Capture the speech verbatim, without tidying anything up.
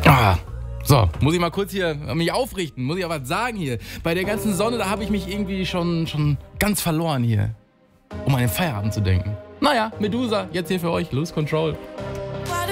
Ah, so, muss ich mal kurz hier mich aufrichten, muss ich auch was sagen hier. Bei der ganzen Sonne, da habe ich mich irgendwie schon, schon ganz verloren hier, um an den Feierabend zu denken. Naja, Medusa, jetzt hier für euch, Lose Control.